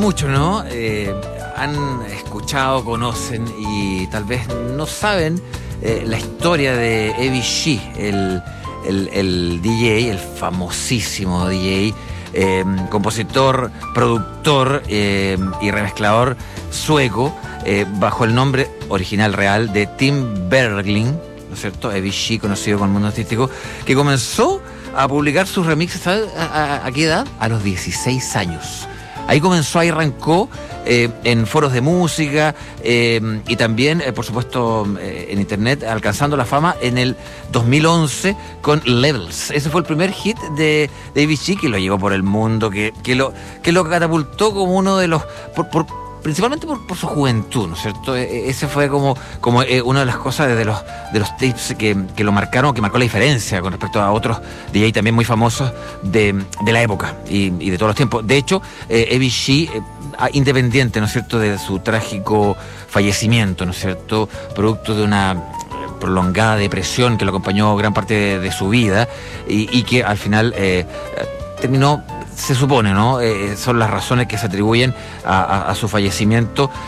muchos, ¿no? Han escuchado, conocen y tal vez no saben la historia de Eddie Shih, el DJ, el famosísimo DJ, compositor, productor y remezclador sueco, bajo el nombre original real de Tim Bergling, ¿no es cierto? Eddie Shih, conocido con el mundo artístico, que comenzó a publicar sus remixes, ¿sabes? ¿A qué edad? A los 16 años. Ahí comenzó, ahí arrancó en foros de música y también, por supuesto, en internet, alcanzando la fama en el 2011 con Levels. Ese fue el primer hit de Eddie Shih, que lo llevó por el mundo, que lo catapultó como uno de los... principalmente por su juventud, ¿no es cierto? Ese fue como una de las cosas de los tips que lo marcaron, que marcó la diferencia con respecto a otros DJ también muy famosos de la época y de todos los tiempos. De hecho, Eddie Shih, independiente, ¿no es cierto?, de su trágico fallecimiento, ¿no es cierto?, producto de una prolongada depresión que lo acompañó gran parte de su vida y que al final terminó, se supone, ¿no? Son las razones que se atribuyen a su fallecimiento,